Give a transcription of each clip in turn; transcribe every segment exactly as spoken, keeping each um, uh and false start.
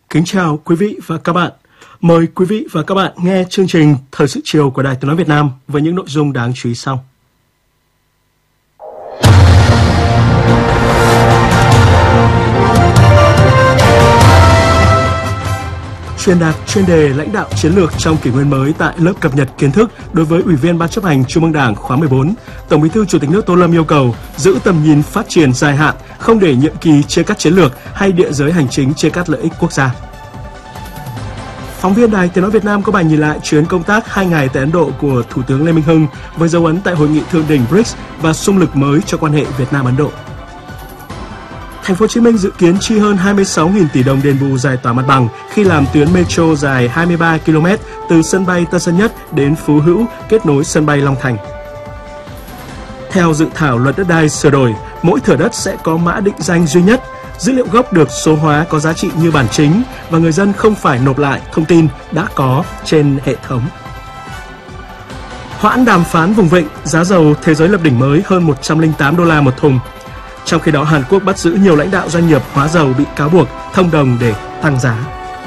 Kính chào quý vị và các bạn. Mời quý vị và các bạn nghe chương trình Thời sự chiều của Đài Tiếng nói Việt Nam với những nội dung đáng chú ý sau. Truyền đạt chuyên đề lãnh đạo chiến lược trong kỷ nguyên mới tại lớp cập nhật kiến thức đối với Ủy viên Ban chấp hành Trung ương Đảng khóa mười bốn, Tổng Bí thư Chủ tịch nước Tô Lâm yêu cầu giữ tầm nhìn phát triển dài hạn, không để nhiệm kỳ chia cắt chiến lược hay địa giới hành chính chia cắt lợi ích quốc gia. Phóng viên Đài Tiếng nói Việt Nam có bài nhìn lại chuyến công tác hai ngày tại Ấn Độ của Thủ tướng Lê Minh Hưng với dấu ấn tại hội nghị thượng đỉnh bê rê i xê và xung lực mới cho quan hệ Việt Nam Ấn Độ. Thành phố Hồ Chí Minh dự kiến chi hơn hai mươi sáu nghìn tỷ đồng đền bù giải tỏa mặt bằng khi làm tuyến metro dài hai mươi ba ki lô mét từ sân bay Tân Sơn Nhất đến Phú Hữu kết nối sân bay Long Thành. Theo dự thảo luật đất đai sửa đổi, mỗi thửa đất sẽ có mã định danh duy nhất, dữ liệu gốc được số hóa có giá trị như bản chính và người dân không phải nộp lại thông tin đã có trên hệ thống. Hoãn đàm phán vùng vịnh, giá dầu thế giới lập đỉnh mới hơn một trăm lẻ tám đô la một thùng. Trong khi đó, Hàn Quốc bắt giữ nhiều lãnh đạo doanh nghiệp hóa dầu bị cáo buộc thông đồng để tăng giá.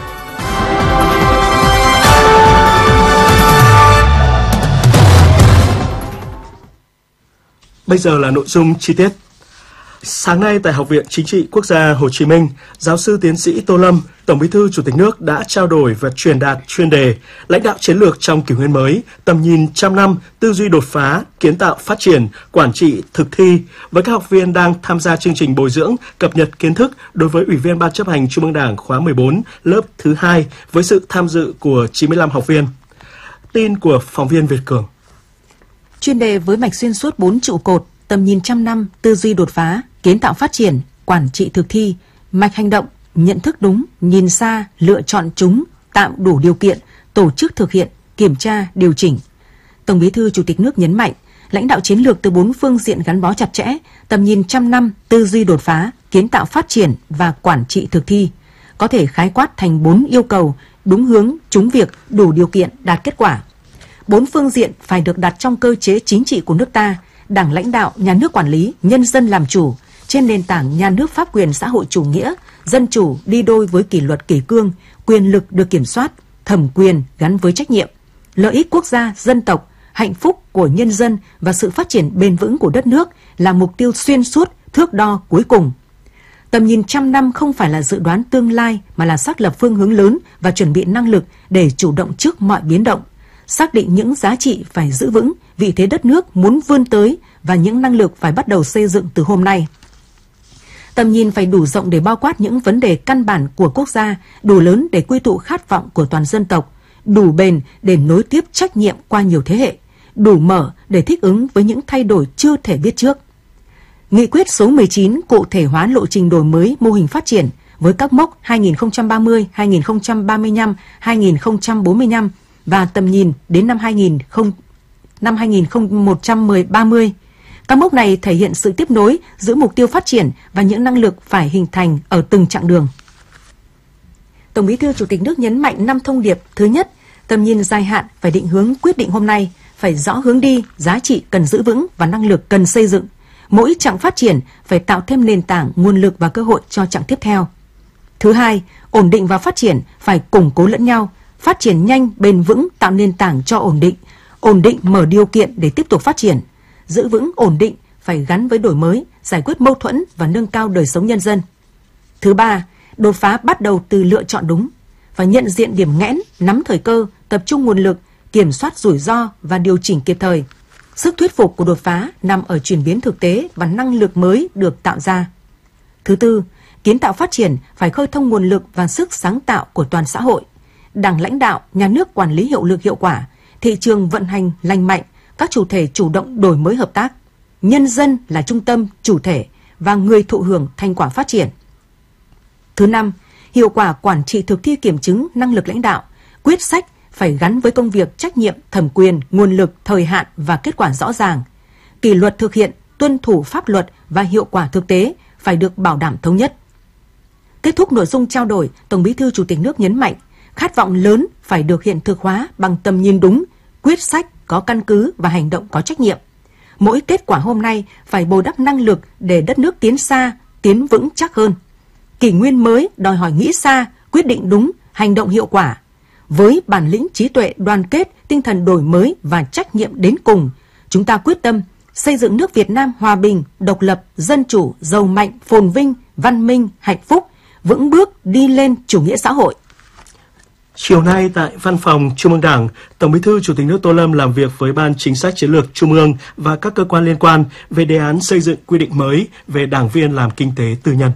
Bây giờ là nội dung chi tiết. Sáng nay tại Học viện Chính trị Quốc gia Hồ Chí Minh, giáo sư tiến sĩ Tô Lâm, Tổng Bí thư Chủ tịch nước đã trao đổi và truyền đạt chuyên đề lãnh đạo chiến lược trong kỷ nguyên mới, tầm nhìn trăm năm, tư duy đột phá, kiến tạo phát triển, quản trị thực thi với các học viên đang tham gia chương trình bồi dưỡng, cập nhật kiến thức đối với Ủy viên Ban chấp hành Trung ương Đảng khóa mười bốn, lớp thứ hai với sự tham dự của chín mươi lăm học viên. Tin của phóng viên Việt Cường. Chuyên đề với mạch xuyên suốt bốn trụ cột: tầm nhìn trăm năm, tư duy đột phá, kiến tạo phát triển, quản trị thực thi, mạch hành động, nhận thức đúng, nhìn xa, lựa chọn chúng, tạo đủ điều kiện, tổ chức thực hiện, kiểm tra, điều chỉnh. Tổng Bí thư Chủ tịch nước nhấn mạnh, lãnh đạo chiến lược từ bốn phương diện gắn bó chặt chẽ, tầm nhìn trăm năm, tư duy đột phá, kiến tạo phát triển và quản trị thực thi, có thể khái quát thành bốn yêu cầu: đúng hướng, trúng việc, đủ điều kiện, đạt kết quả. Bốn phương diện phải được đặt trong cơ chế chính trị của nước ta, Đảng lãnh đạo, nhà nước quản lý, nhân dân làm chủ, trên nền tảng nhà nước pháp quyền xã hội chủ nghĩa, dân chủ đi đôi với kỷ luật kỷ cương, quyền lực được kiểm soát, thẩm quyền gắn với trách nhiệm, lợi ích quốc gia, dân tộc, hạnh phúc của nhân dân và sự phát triển bền vững của đất nước là mục tiêu xuyên suốt, thước đo cuối cùng. Tầm nhìn trăm năm không phải là dự đoán tương lai mà là xác lập phương hướng lớn và chuẩn bị năng lực để chủ động trước mọi biến động, xác định những giá trị phải giữ vững, vị thế đất nước muốn vươn tới và những năng lực phải bắt đầu xây dựng từ hôm nay. Tầm nhìn phải đủ rộng để bao quát những vấn đề căn bản của quốc gia, đủ lớn để quy tụ khát vọng của toàn dân tộc, đủ bền để nối tiếp trách nhiệm qua nhiều thế hệ, đủ mở để thích ứng với những thay đổi chưa thể biết trước. Nghị quyết số mười chín cụ thể hóa lộ trình đổi mới mô hình phát triển với các mốc hai nghìn không trăm ba mươi, hai nghìn không trăm ba mươi lăm, hai nghìn không trăm bốn mươi lăm và tầm nhìn đến năm hai nghìn một trăm ba mươi. Các mốc này thể hiện sự tiếp nối giữa mục tiêu phát triển và những năng lực phải hình thành ở từng chặng đường. Tổng Bí thư Chủ tịch nước nhấn mạnh năm thông điệp. Thứ nhất, tầm nhìn dài hạn phải định hướng quyết định hôm nay, phải rõ hướng đi, giá trị cần giữ vững và năng lực cần xây dựng. Mỗi chặng phát triển phải tạo thêm nền tảng, nguồn lực và cơ hội cho chặng tiếp theo. Thứ hai, ổn định và phát triển phải củng cố lẫn nhau, phát triển nhanh, bền vững tạo nền tảng cho ổn định, ổn định mở điều kiện để tiếp tục phát triển. Giữ vững ổn định phải gắn với đổi mới, giải quyết mâu thuẫn và nâng cao đời sống nhân dân. Thứ ba, đột phá bắt đầu từ lựa chọn đúng, phải nhận diện điểm nghẽn, nắm thời cơ, tập trung nguồn lực, kiểm soát rủi ro và điều chỉnh kịp thời. Sức thuyết phục của đột phá nằm ở chuyển biến thực tế và năng lực mới được tạo ra. Thứ tư, kiến tạo phát triển phải khơi thông nguồn lực và sức sáng tạo của toàn xã hội. Đảng lãnh đạo, nhà nước quản lý hiệu lực hiệu quả, thị trường vận hành lành mạnh, các chủ thể chủ động đổi mới hợp tác. Nhân dân là trung tâm, chủ thể và người thụ hưởng thành quả phát triển. Thứ năm, hiệu quả quản trị thực thi kiểm chứng năng lực lãnh đạo, quyết sách phải gắn với công việc, trách nhiệm, thẩm quyền, nguồn lực, thời hạn và kết quả rõ ràng. Kỷ luật thực hiện, tuân thủ pháp luật và hiệu quả thực tế phải được bảo đảm thống nhất. Kết thúc nội dung trao đổi, Tổng Bí thư Chủ tịch nước nhấn mạnh, khát vọng lớn phải được hiện thực hóa bằng tầm nhìn đúng, quyết sách có căn cứ và hành động có trách nhiệm. Mỗi kết quả hôm nay phải bồi đắp năng lực để đất nước tiến xa, tiến vững chắc hơn. Kỷ nguyên mới đòi hỏi nghĩ xa, quyết định đúng, hành động hiệu quả. Với bản lĩnh trí tuệ, đoàn kết, tinh thần đổi mới và trách nhiệm đến cùng, chúng ta quyết tâm xây dựng nước Việt Nam hòa bình, độc lập, dân chủ, giàu mạnh, phồn vinh, văn minh, hạnh phúc, vững bước đi lên chủ nghĩa xã hội. Chiều nay tại Văn phòng Trung ương Đảng, Tổng Bí thư Chủ tịch nước Tô Lâm làm việc với Ban Chính sách Chiến lược Trung ương và các cơ quan liên quan về đề án xây dựng quy định mới về đảng viên làm kinh tế tư nhân.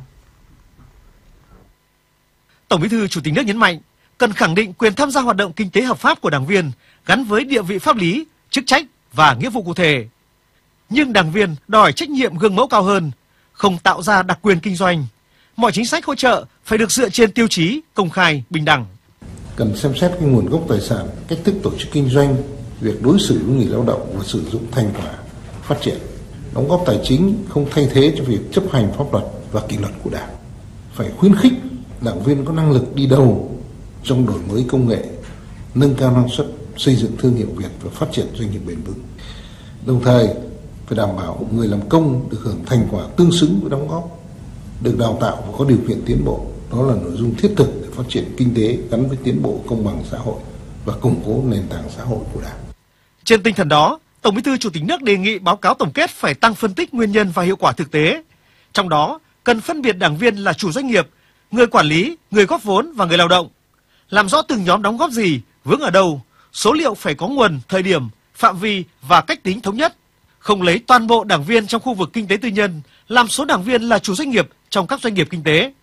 Tổng Bí thư Chủ tịch nước nhấn mạnh, cần khẳng định quyền tham gia hoạt động kinh tế hợp pháp của đảng viên gắn với địa vị pháp lý, chức trách và nghĩa vụ cụ thể. Nhưng đảng viên đòi trách nhiệm gương mẫu cao hơn, không tạo ra đặc quyền kinh doanh. Mọi chính sách hỗ trợ phải được dựa trên tiêu chí công khai, bình đẳng. Cần xem xét cái nguồn gốc tài sản, cách thức tổ chức kinh doanh, việc đối xử với người lao động và sử dụng thành quả phát triển. Đóng góp tài chính không thay thế cho việc chấp hành pháp luật và kỷ luật của Đảng. Phải khuyến khích đảng viên có năng lực đi đầu trong đổi mới công nghệ, nâng cao năng suất, xây dựng thương hiệu Việt và phát triển doanh nghiệp bền vững. Đồng thời phải đảm bảo người làm công được hưởng thành quả tương xứng với đóng góp, được đào tạo và có điều kiện tiến bộ. Đó là nội dung thiết thực để phát triển kinh tế gắn với tiến bộ công bằng xã hội và củng cố nền tảng xã hội của Đảng. Trên tinh thần đó, Tổng Bí thư Chủ tịch nước đề nghị báo cáo tổng kết phải tăng phân tích nguyên nhân và hiệu quả thực tế. Trong đó, cần phân biệt đảng viên là chủ doanh nghiệp, người quản lý, người góp vốn và người lao động. Làm rõ từng nhóm đóng góp gì, vướng ở đâu, số liệu phải có nguồn, thời điểm, phạm vi và cách tính thống nhất. Không lấy toàn bộ đảng viên trong khu vực kinh tế tư nhân làm số đảng viên là chủ doanh nghiệp trong các doanh nghiệp kinh tế.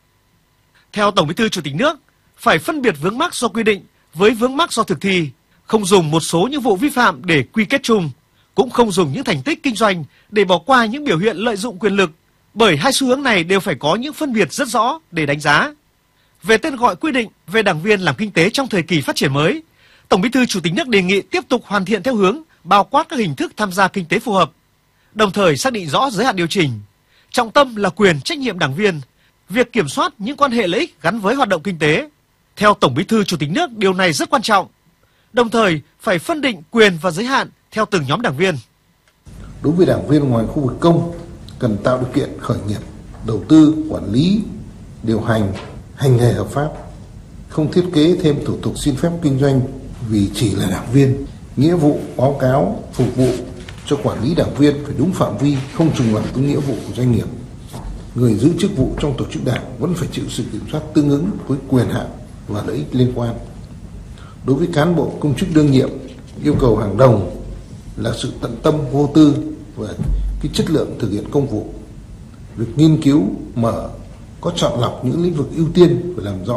Theo Tổng Bí thư Chủ tịch nước, phải phân biệt vướng mắc do quy định với vướng mắc do thực thi, không dùng một số những vụ vi phạm để quy kết chung, cũng không dùng những thành tích kinh doanh để bỏ qua những biểu hiện lợi dụng quyền lực, bởi hai xu hướng này đều phải có những phân biệt rất rõ để đánh giá. Về tên gọi quy định về đảng viên làm kinh tế trong thời kỳ phát triển mới, Tổng Bí thư Chủ tịch nước đề nghị tiếp tục hoàn thiện theo hướng bao quát các hình thức tham gia kinh tế phù hợp, đồng thời xác định rõ giới hạn điều chỉnh. Trọng tâm là quyền trách nhiệm đảng viên, việc kiểm soát những quan hệ lợi ích gắn với hoạt động kinh tế. Theo Tổng Bí thư Chủ tịch nước, điều này rất quan trọng. Đồng thời phải phân định quyền và giới hạn theo từng nhóm đảng viên. Đối với đảng viên ngoài khu vực công, cần tạo điều kiện khởi nghiệp, đầu tư, quản lý, điều hành, hành nghề hợp pháp, không thiết kế thêm thủ tục xin phép kinh doanh vì chỉ là đảng viên. Nghĩa vụ báo cáo phục vụ cho quản lý đảng viên phải đúng phạm vi, không trùng lặp với nghĩa vụ của doanh nghiệp. Người giữ chức vụ trong tổ chức đảng vẫn phải chịu sự kiểm soát tương ứng với quyền hạn và lợi ích liên quan. Đối với cán bộ công chức đương nhiệm, yêu cầu hàng đầu là sự tận tâm vô tư và cái chất lượng thực hiện công vụ. Việc nghiên cứu mở có chọn lọc những lĩnh vực ưu tiên phải làm rõ